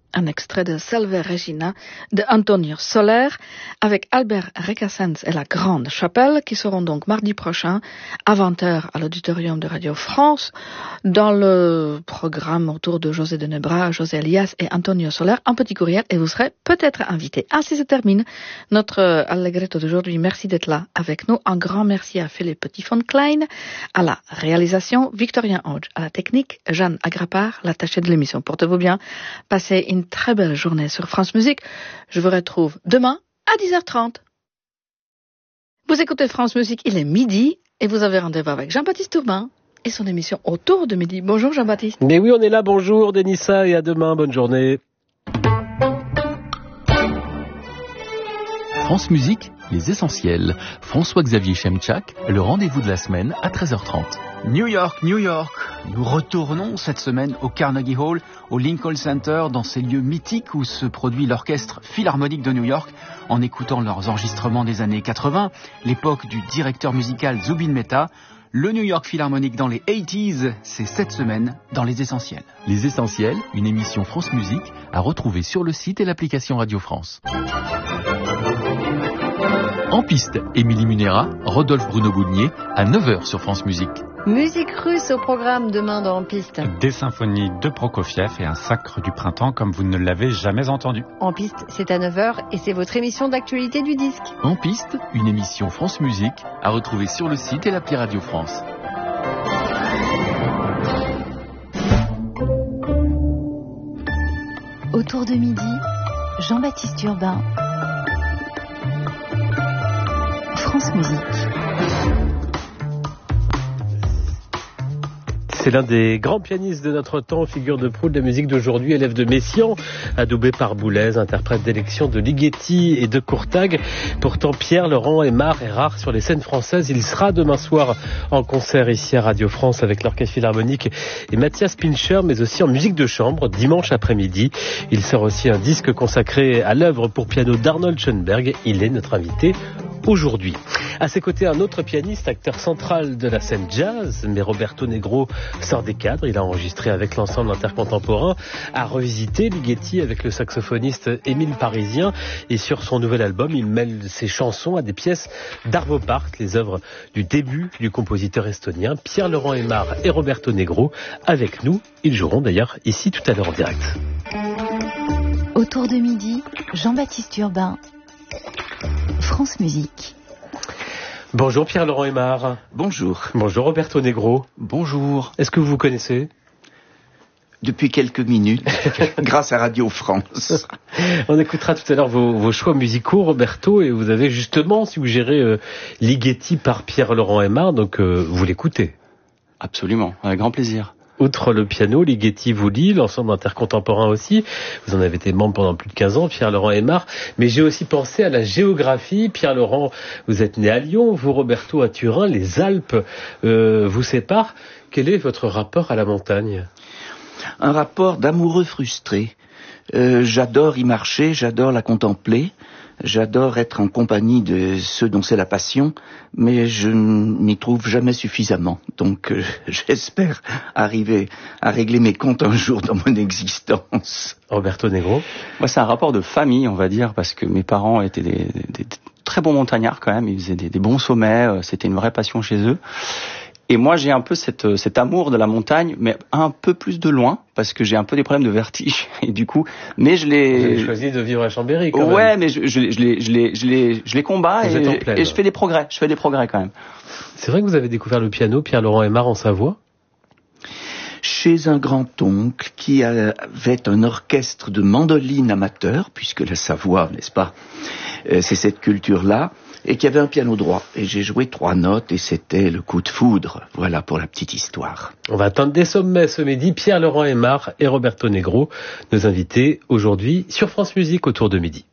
un extrait de Salve Regina de Antonio Soler avec Albert Recasens et la Grande Chapelle qui seront donc mardi prochain à 20h à l'auditorium de Radio France dans le programme autour de José de Nebra, José Elias et Antonio Soler en petit courriel et vous serez peut-être invités. Ainsi se termine notre Allegretto d'aujourd'hui. Merci d'être là avec nous. Un grand merci à Philippe Petit-Von Klein à la réalisation, Victorien Hodge à la technique, Jeanne Agrapard, l'attachée de l'émission. Portez-vous bien, passez une très belle journée sur France Musique. Je vous retrouve demain à 10h30. Vous écoutez France Musique, il est midi et vous avez rendez-vous avec Jean-Baptiste Urbain et son émission Autour de midi. Bonjour Jean-Baptiste. Mais oui, on est là, bonjour Denissa et à demain, bonne journée. France Musique, les essentiels. François-Xavier Chemchak, le rendez-vous de la semaine à 13h30. New York, New York. Nous retournons cette semaine au Carnegie Hall, au Lincoln Center, dans ces lieux mythiques où se produit l'orchestre philharmonique de New York, en écoutant leurs enregistrements des années 80, l'époque du directeur musical Zubin Mehta. Le New York Philharmonic dans les 80s, c'est cette semaine dans Les Essentiels. Les Essentiels, une émission France Musique à retrouver sur le site et l'application Radio France. En piste, Émilie Munera, Rodolphe Bruno-Boudnier, à 9h sur France Musique. Musique russe au programme demain dans En piste. Des symphonies de Prokofiev et un sacre du printemps comme vous ne l'avez jamais entendu. En piste, c'est à 9h et c'est votre émission d'actualité du disque. En piste, une émission France Musique à retrouver sur le site et l'appli Radio France. Autour de midi, Jean-Baptiste Urbain. France Musique. C'est l'un des grands pianistes de notre temps, figure de proue de la musique d'aujourd'hui, élève de Messiaen, adoubé par Boulez, interprète d'élection de Ligeti et de Courtag. Pourtant, Pierre Laurent Aimard est rare sur les scènes françaises. Il sera demain soir en concert ici à Radio France avec l'Orchestre Philharmonique et Mathias Pincher, mais aussi en musique de chambre, dimanche après-midi. Il sort aussi un disque consacré à l'œuvre pour piano d'Arnold Schoenberg. Il est notre invité aujourd'hui. À ses côtés, un autre pianiste, acteur central de la scène jazz, mais Roberto Negro sort des cadres. Il a enregistré avec l'ensemble intercontemporain, a revisité Ligeti avec le saxophoniste Émile Parisien, et sur son nouvel album, il mêle ses chansons à des pièces d'Arvo Pärt, les œuvres du début du compositeur estonien Pierre Laurent Aimard et Roberto Negro avec nous. Ils joueront d'ailleurs ici tout à l'heure en direct. Autour de midi, Jean-Baptiste Urbain. France Musique. Bonjour Pierre-Laurent Aimard. Bonjour. Bonjour Roberto Negro. Bonjour. Est-ce que vous vous connaissez ? Depuis quelques minutes, grâce à Radio France. On écoutera tout à l'heure vos choix musicaux, Roberto, et vous avez justement suggéré Ligeti par Pierre-Laurent Aimard, donc vous l'écoutez. Absolument, avec grand plaisir. Outre le piano, Ligeti vous lit, l'ensemble intercontemporain aussi. Vous en avez été membre pendant plus de 15 ans, Pierre-Laurent Aimard. Mais j'ai aussi pensé à la géographie. Pierre-Laurent, vous êtes né à Lyon, vous, Roberto, à Turin. Les Alpes vous séparent. Quel est votre rapport à la montagne ? Un rapport d'amoureux frustré. J'adore y marcher, j'adore la contempler. J'adore être en compagnie de ceux dont c'est la passion, mais je n'y trouve jamais suffisamment. Donc j'espère arriver à régler mes comptes un jour dans mon existence. Roberto Negro. Moi, c'est un rapport de famille, on va dire, parce que mes parents étaient des très bons montagnards quand même. Ils faisaient des bons sommets, c'était une vraie passion chez eux. Et moi, j'ai un peu cet amour de la montagne, mais un peu plus de loin, parce que j'ai un peu des problèmes de vertige. Et du coup, mais je les... Vous avez choisi de vivre à Chambéry, quand même. Ouais, mais je les combats et je fais des progrès. Je fais des progrès, quand même. C'est vrai que vous avez découvert le piano, Pierre-Laurent Aimard, en Savoie ? Chez un grand-oncle qui avait un orchestre de mandolines amateurs, puisque la Savoie, n'est-ce pas, c'est cette culture-là, et qui avait un piano droit. Et j'ai joué 3 notes et c'était le coup de foudre. Voilà pour la petite histoire. On va attendre des sommets ce midi. Pierre-Laurent Aimard et Roberto Negro, nos invités aujourd'hui sur France Musique autour de midi.